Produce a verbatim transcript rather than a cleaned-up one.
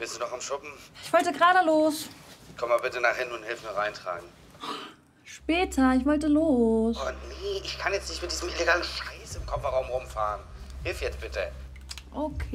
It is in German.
Bist du noch am Shoppen? Ich wollte gerade los. Komm mal bitte nach hinten und hilf mir reintragen. Später, ich wollte los. Oh nee, ich kann jetzt nicht mit diesem illegalen Scheiß im Kofferraum rumfahren. Hilf jetzt bitte. Okay.